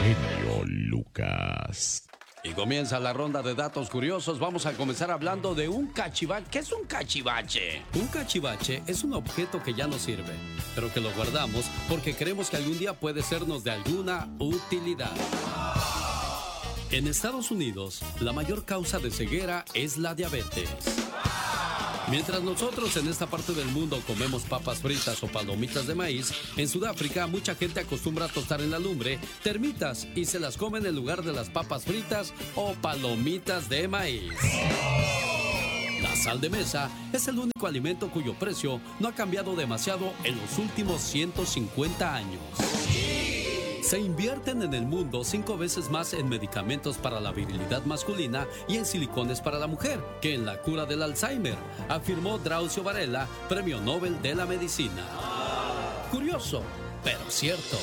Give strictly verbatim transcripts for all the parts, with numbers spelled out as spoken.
genio Lucas. Y comienza la ronda de datos curiosos. Vamos a comenzar hablando de un cachivache. ¿Qué es un cachivache? Un cachivache es un objeto que ya no sirve, pero que lo guardamos porque creemos que algún día puede sernos de alguna utilidad. En Estados Unidos, la mayor causa de ceguera es la diabetes. Mientras nosotros en esta parte del mundo comemos papas fritas o palomitas de maíz, en Sudáfrica mucha gente acostumbra a tostar en la lumbre termitas y se las comen en lugar de las papas fritas o palomitas de maíz. La sal de mesa es el único alimento cuyo precio no ha cambiado demasiado en los últimos ciento cincuenta años. Se invierten en el mundo cinco veces más en medicamentos para la virilidad masculina y en silicones para la mujer que en la cura del Alzheimer, afirmó Drauzio Varela, Premio Nobel de la Medicina. Curioso, pero cierto.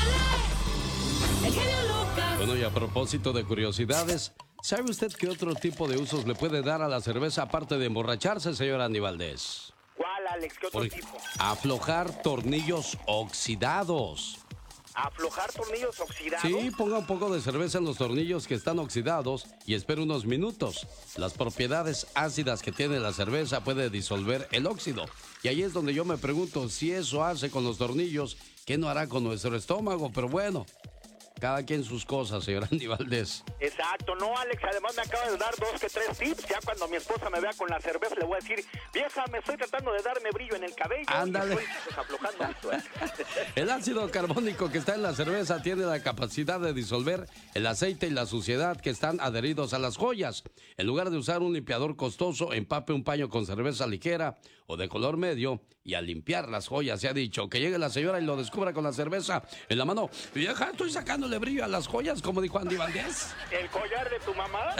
Bueno, y a propósito de curiosidades, ¿sabe usted qué otro tipo de usos le puede dar a la cerveza aparte de emborracharse, señor Andy Valdés? ¿Cuál, Alex? ¿Qué otro Por tipo? aflojar tornillos oxidados. ¿Aflojar tornillos oxidados? Sí, ponga un poco de cerveza en los tornillos que están oxidados y espere unos minutos. Las propiedades ácidas que tiene la cerveza puede disolver el óxido. Y ahí es donde yo me pregunto, si eso hace con los tornillos, ¿qué no hará con nuestro estómago? Pero bueno, cada quien sus cosas, señor Andy Valdés. Exacto, no, Alex, además me acaba de dar dos que tres tips. Ya cuando mi esposa me vea con la cerveza le voy a decir, vieja, me estoy tratando de darme brillo en el cabello. Ándale. Y estoy pues, aflojando esto, ¿eh? El ácido carbónico que está en la cerveza tiene la capacidad de disolver el aceite y la suciedad que están adheridos a las joyas. En lugar de usar un limpiador costoso, empape un paño con cerveza ligera o de color medio y al limpiar las joyas, se ha dicho, que llegue la señora y lo descubra con la cerveza en la mano. Vieja, estoy sacándole brillo a las joyas, como dijo Andy Valdés. ¿El collar de tu mamá?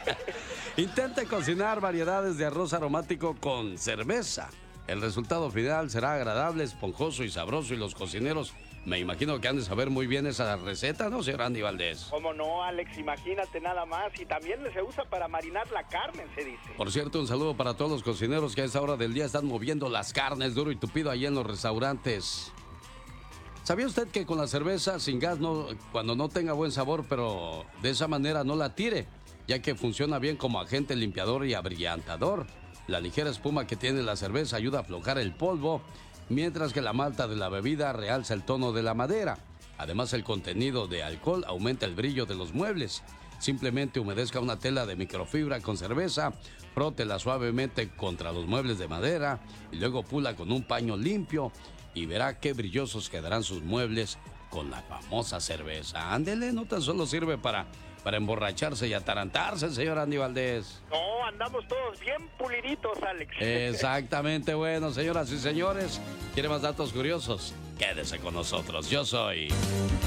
Intente cocinar variedades de arroz aromático con cerveza. El resultado final será agradable, esponjoso y sabroso, y los cocineros me imagino que han de saber muy bien esa receta, ¿no, señor Andy Valdés? ¿Cómo no, Alex? Imagínate nada más. Y también se usa para marinar la carne, se dice. Por cierto, un saludo para todos los cocineros que a esa hora del día están moviendo las carnes duro y tupido ahí en los restaurantes. ¿Sabía usted que con la cerveza sin gas, no, cuando no tenga buen sabor, pero de esa manera no la tire, ya que funciona bien como agente limpiador y abrillantador? La ligera espuma que tiene la cerveza ayuda a aflojar el polvo, mientras que la malta de la bebida realza el tono de la madera. Además, el contenido de alcohol aumenta el brillo de los muebles. Simplemente humedezca una tela de microfibra con cerveza, frótela suavemente contra los muebles de madera y luego pula con un paño limpio y verá qué brillosos quedarán sus muebles con la famosa cerveza. Ándele, no tan solo sirve para, para emborracharse y atarantarse, señor Andy Valdés. No, andamos todos bien puliditos, Alex. Exactamente, bueno, señoras y señores, ¿quiere más datos curiosos? Quédese con nosotros, yo soy